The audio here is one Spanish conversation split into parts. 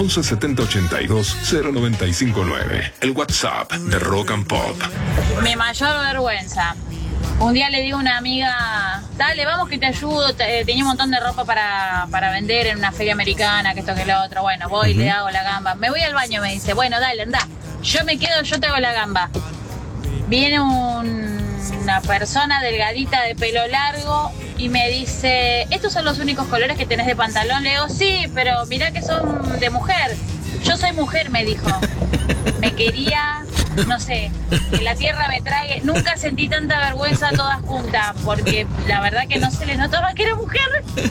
11 70 82 0959. El WhatsApp de Rock and Pop. Mi mayor vergüenza. Un día le digo a una amiga, dale, vamos que te ayudo, tenía un montón de ropa para vender en una feria americana, que esto que lo otro. Bueno, voy, le hago la gamba. Me voy al baño, me dice, bueno, dale, anda. Yo me quedo, yo te hago la gamba. Viene una persona delgadita de pelo largo y me dice, ¿estos son los únicos colores que tenés de pantalón? Le digo, sí, pero mirá que son de mujer. Yo soy mujer, me dijo. Me quería, no sé, que la tierra me trague. Nunca sentí tanta vergüenza todas juntas, porque la verdad que no se le notaba que era mujer.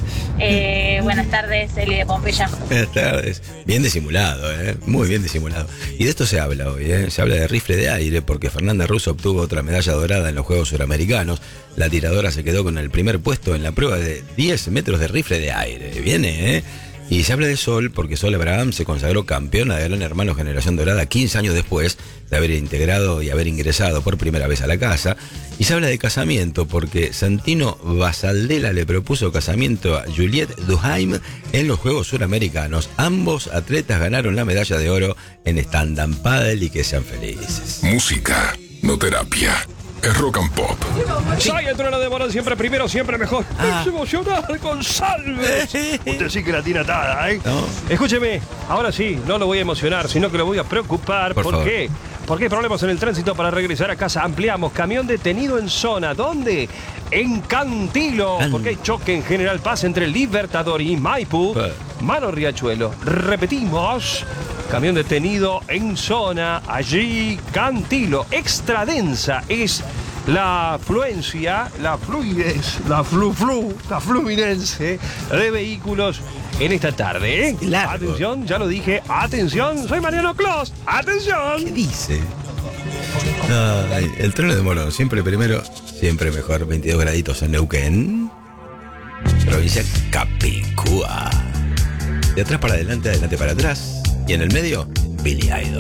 Buenas tardes, Eli de Pompeya. Buenas tardes. Bien disimulado, muy bien disimulado. Y de esto se habla hoy, se habla de rifle de aire, porque Fernanda Russo obtuvo otra medalla dorada en los Juegos Suramericanos. La tiradora se quedó con el primer puesto en la prueba de 10 metros de rifle de aire. Viene, Y se habla de Sol porque Sol Abraham se consagró campeona de Gran Hermano Generación Dorada 15 años después de haber integrado y haber ingresado por primera vez a la casa. Y se habla de casamiento porque Santino Basaldela le propuso casamiento a Juliette Duhaime en los Juegos Suramericanos. Ambos atletas ganaron la medalla de oro en stand-up paddle y que sean felices. Música, no terapia. Es Rock and Pop. Soy el trono de Morón, siempre primero, siempre mejor. Es emocional, González. Usted sí que la tiene atada, ¿eh? ¿No? Escúcheme, ahora sí, no lo voy a emocionar, sino que lo voy a preocupar. ¿Por qué? Porque hay problemas en el tránsito para regresar a casa. Ampliamos, camión detenido en zona. ¿Dónde? En Cantilo. Porque hay choque en General Paz entre Libertador y Maipú. Mano Riachuelo. Repetimos. Camión detenido en zona, allí Cantilo. Extra densa es la fluencia, la fluidez, la fluminense de vehículos en esta tarde. Largo. Atención, ya lo dije, atención, soy Mariano Clos, atención. ¿Qué dice? Ay, el trono de Morón, siempre primero, siempre mejor. 22 graditos en Neuquén, provincia Capicúa. De atrás para adelante, adelante para atrás. Y en el medio, Billy Idol.